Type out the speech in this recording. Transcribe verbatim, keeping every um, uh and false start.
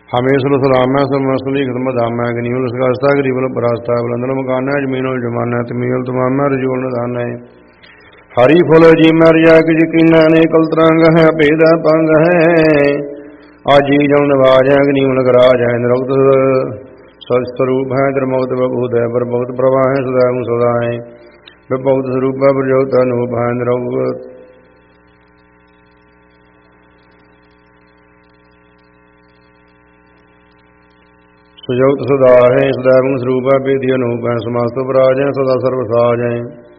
ਹਮੇਸ਼ਰ ਸਲਾਮੈ ਸਮਸਲੀ ਖਿਦਮਤ ਆਮੈ ਗਨੀਉਲ ਸਗਸਤਾ ਗਰੀਬਲ ਪਰਾਸਤਾ ਬਲੰਦਨ ਮਕਾਨਾ ਜਮੀਨੁਲ ਜਮਾਨਾ ਤਮੀਲ ਤਮਾਮੈ ਰਜੂਲ ਨਦਾਨੈ ਹਰੀ ਫੁੱਲ ਜੀ ਮਰ ਜਾ ਕਿ ਯਕੀਨਾ ਨੇ ਕਲ ਤਰੰਗ ਹੈ ਭੇਦ ਪੰਗ ਹੈ ਆਜੀ ਜਮ ਨਵਾਜੈ ਗਨੀਉਲ ਗਰਾਜੈ ਨਿਰੁਕਤ ਸਵਸਰੂਪ ਹੈ ਦਰਮੋਤ ਬਬੂਤ ਹੈ ਬਰਬੋਤ ਪ੍ਰਵਾਹ ਹੈ ਸਦਾ ਨੂੰ ਸਦਾ ਹੈ ਬਬੂਤ ਸਰੂਪ ਹੈ ਪ੍ਰਜੋਤ ਅਨੂਪ ਹੈ ਨਿਰੁਕਤ ਸੁਜੋਤ ਸਦਾ ਹੈ ਸਦਾ ਨੂੰ ਸਰੂਪ ਹੈ ਬੇਦੀ ਅਨੂਪ ਹੈ ਸਮਾਸਤੋ ਪਰਾਜ ਹੈ ਸਦਾ ਸਰਬ ਸਾਜ ਹੈ